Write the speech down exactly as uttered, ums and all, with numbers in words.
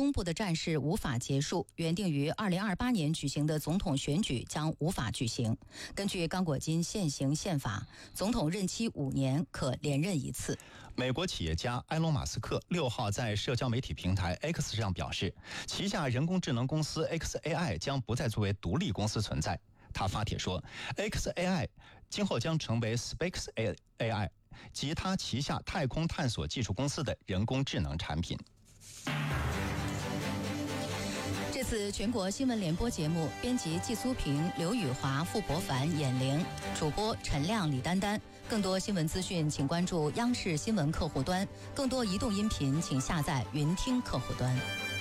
公布的战事无法结束，原定于二零二八年举行的总统选举将无法举行。根据刚果金现行宪法，总统任期五年，可连任一次。 美国企业家埃隆·马斯克六号在社交媒体平台 X 上表示，旗下人工智能公司 X A I 将不再作为独立公司存在。他发帖说 ，X A I 今后将成为 Space A I 及他旗下太空探索技术公司的人工智能产品。 这次全国新闻联播节目，编辑季苏平、刘宇华、傅博凡、闫玲，主播陈亮、李丹丹。更多新闻资讯，请关注央视新闻客户端；更多移动音频，请下载云听客户端。